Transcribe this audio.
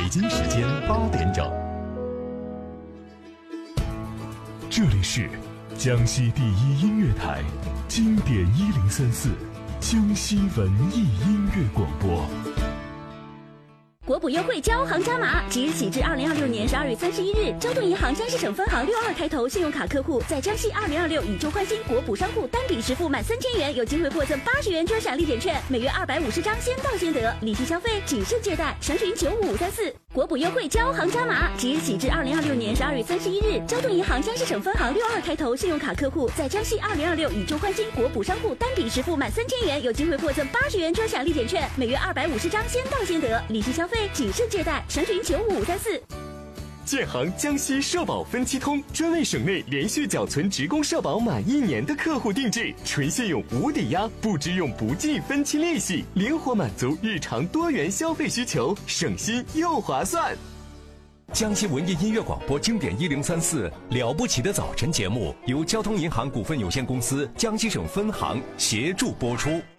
京时间8点整。这里是江西第一音乐台，经典1034，江西文艺音乐广播。 国补优惠交行加码，即日起至2026年12月31日，交通银行江西省分行62开头信用卡客户在江西2026宇宙宽心国补商户单笔实付满3000元，有机会获赠80元专享立减券，每月250张，先到先得，利息消费谨慎借贷，详询95534。国补优惠交行加码，即日起至2026年12月31日，交通银行江西省分行62开头信用卡客户在江西2026宇宙宽心国补商户单笔实付满3000元，有机会获赠80元专享立减券，每月250张，先到先得，利息消费谨慎借贷，详询95534。 建行江西社保分期通专为省内连续缴存职工社保满1年的客户定制，纯信用无抵押，不支用不计分期利息，灵活满足日常多元消费需求，省心又划算。 江西文艺音乐广播经典1034了不起的早晨节目由交通银行股份有限公司江西省分行协助播出。